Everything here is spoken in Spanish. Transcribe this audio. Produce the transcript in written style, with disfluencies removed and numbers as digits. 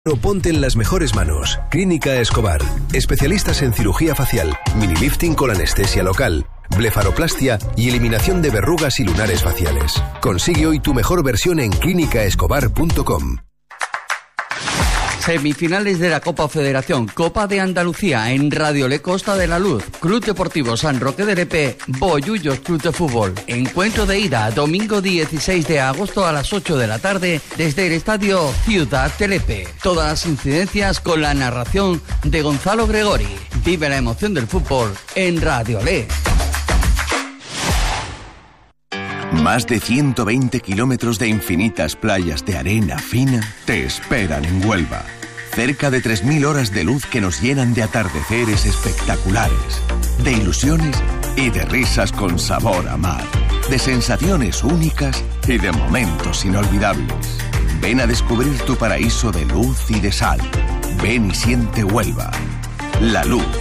Ponte en las mejores manos. Clínica Escobar. Especialistas en cirugía facial, minilifting con anestesia local, blefaroplastia y eliminación de verrugas y lunares faciales. Consigue hoy tu mejor versión en clínicaescobar.com. Semifinales de la Copa Federación, Copa de Andalucía en Radio Le Costa de la Luz, Club Deportivo San Roque de Lepe, Bollullos Club de Fútbol. Encuentro de ida, domingo 16 de agosto a las 8 de la tarde desde el Estadio Ciudad de Lepe. Todas las incidencias con la narración de Gonzalo Gregori. Vive la emoción del fútbol en Radio Le. Más de 120 kilómetros de infinitas playas de arena fina te esperan en Huelva. Cerca de 3.000 horas de luz que nos llenan de atardeceres espectaculares, de ilusiones y de risas con sabor a mar, de sensaciones únicas y de momentos inolvidables. Ven a descubrir tu paraíso de luz y de sal. Ven y siente Huelva. La luz,